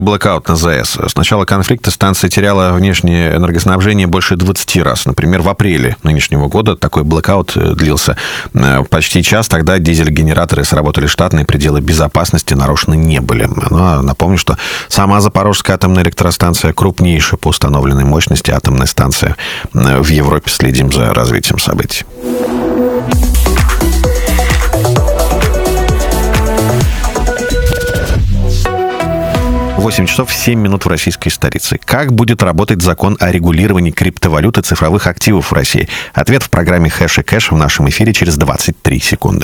Блэкаут на ЗАЭС. С начала конфликта станция теряла внешнее энергоснабжение больше 20 раз. Например, в апреле нынешнего года такой блэкаут длился почти час. Тогда дизель-генераторы сработали штатно, и пределы безопасности нарушены не были. Но напомню, что сама Запорожская атомная электростанция крупнейшая по установленной мощности атомная станция в Европе. Следим за развитием событий. 8 часов 7 минут в российской столице. Как будет работать закон о регулировании криптовалют и цифровых активов в России? Ответ в программе «Хэш и кэш» в нашем эфире через 23 секунды.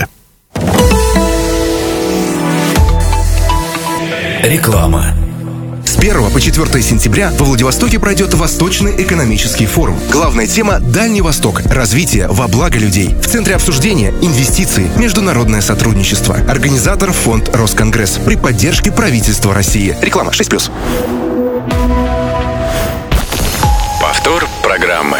Реклама. С 1 по 4 сентября во Владивостоке пройдет Восточный экономический форум. Главная тема – Дальний Восток. Развитие во благо людей. В центре обсуждения – инвестиции, международное сотрудничество. Организатор – фонд Росконгресс при поддержке правительства России. Реклама 6+. Повтор программы.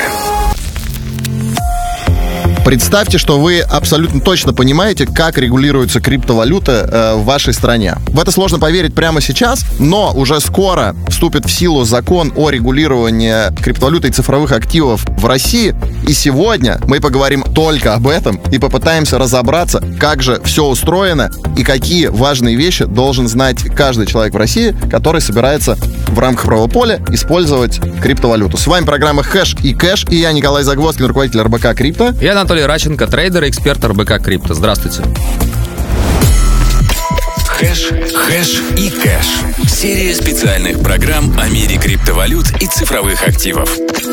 Представьте, что вы абсолютно точно понимаете, как регулируется криптовалюта в вашей стране. В это сложно поверить прямо сейчас, но уже скоро вступит в силу закон о регулировании криптовалюты и цифровых активов в России. И сегодня мы поговорим только об этом и попытаемся разобраться, как же все устроено и какие важные вещи должен знать каждый человек в России, который собирается в рамках правового поля использовать криптовалюту. С вами программа «Хэш и кэш», и я, Николай Загвоздкин, руководитель РБК Крипто. Я Анатолий Раченко, трейдер и эксперт РБК Крипто. Здравствуйте. Хэш и кэш. Серия специальных программ о мире криптовалют и цифровых активов.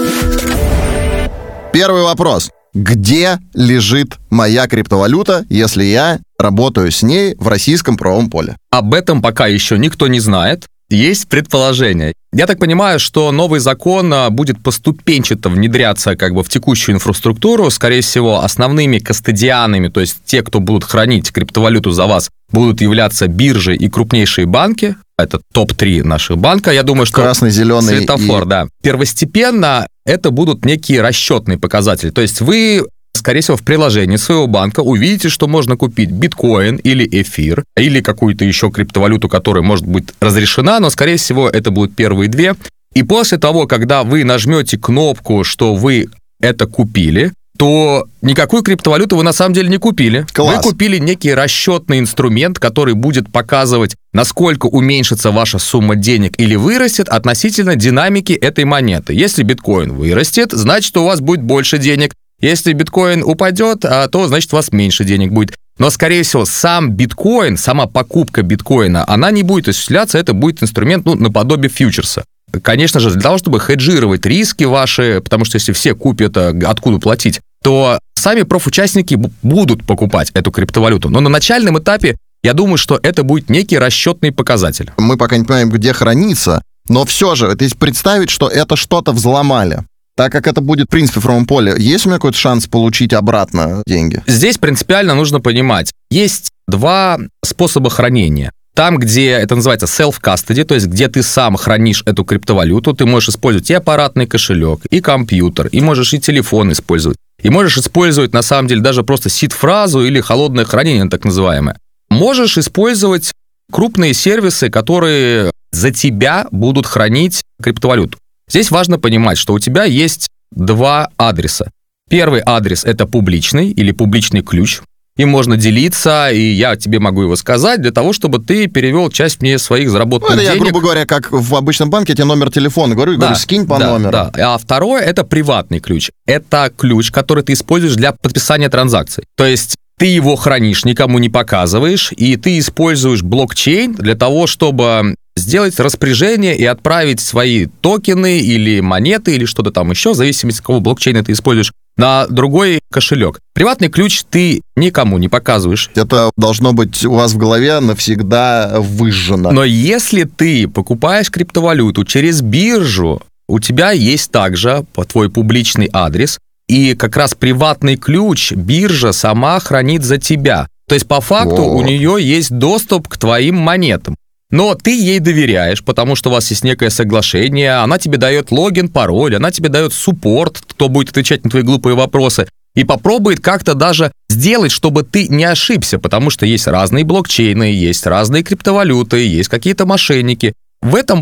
Первый вопрос. Где лежит моя криптовалюта, если я работаю с ней в российском правовом поле? Об этом пока еще никто не знает. Есть предположение. Я так понимаю, что новый закон будет поступенчато внедряться в текущую инфраструктуру. Скорее всего, основными кастодианами, то есть те, кто будут хранить криптовалюту за вас, будут являться биржи и крупнейшие банки. Это топ-3 наших банка. Я думаю, что красный, зеленый светофор, да. Первостепенно это будут некие расчетные показатели. То есть вы, скорее всего, в приложении своего банка увидите, что можно купить биткоин или эфир, или какую-то еще криптовалюту, которая может быть разрешена, но, скорее всего, это будут первые две. И после того, когда вы нажмете кнопку, что вы это купили, то никакую криптовалюту вы на самом деле не купили. Класс. Вы купили некий расчетный инструмент, который будет показывать, насколько уменьшится ваша сумма денег или вырастет относительно динамики этой монеты. Если биткоин вырастет, значит, у вас будет больше денег. Если биткоин упадет, то, значит, у вас меньше денег будет. Но, скорее всего, сам биткоин, сама покупка биткоина, она не будет осуществляться, это будет инструмент, наподобие фьючерса. Конечно же, для того, чтобы хеджировать риски ваши, потому что если все купят, откуда платить, то сами профучастники будут покупать эту криптовалюту. Но на начальном этапе, я думаю, что это будет некий расчетный показатель. Мы пока не понимаем, где хранится, но все же, если представить, что это что-то взломали, так как это будет, в принципе, в правовом поле, есть у меня какой-то шанс получить обратно деньги? Здесь принципиально нужно понимать, есть два способа хранения. Там, где это называется self-custody, то есть где ты сам хранишь эту криптовалюту, ты можешь использовать и аппаратный кошелек, и компьютер, и можешь и телефон использовать. И можешь использовать, на самом деле, даже просто сид-фразу или холодное хранение, так называемое. Можешь использовать крупные сервисы, которые за тебя будут хранить криптовалюту. Здесь важно понимать, что у тебя есть два адреса. Первый адрес – это публичный или публичный ключ. Им можно делиться, и я тебе могу его сказать, для того, чтобы ты перевел часть мне своих заработанных денег. Я, грубо говоря, как в обычном банке, я тебе номер телефона говорю, скинь по номеру. Да. А второе – это приватный ключ. Это ключ, который ты используешь для подписания транзакций. То есть ты его хранишь, никому не показываешь, и ты используешь блокчейн для того, чтобы сделать распоряжение и отправить свои токены или монеты, или что-то там еще, в зависимости от какого блокчейна ты используешь, на другой кошелек. Приватный ключ ты никому не показываешь. Это должно быть у вас в голове навсегда выжжено. Но если ты покупаешь криптовалюту через биржу, у тебя есть также твой публичный адрес, и как раз приватный ключ биржа сама хранит за тебя. То есть, по факту, у нее есть доступ к твоим монетам. Но ты ей доверяешь, потому что у вас есть некое соглашение, она тебе дает логин, пароль, она тебе дает суппорт, кто будет отвечать на твои глупые вопросы, и попробует как-то даже сделать, чтобы ты не ошибся, потому что есть разные блокчейны, есть разные криптовалюты, есть какие-то мошенники. В этом